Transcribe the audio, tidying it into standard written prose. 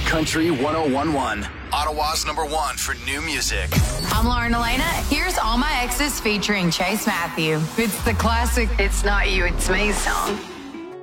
Country 1011. Ottawa's #1 for new music. I'm Lauren Elena. Here's All My Exes featuring Chase Matthew. It's the classic It's Not You, It's Me song.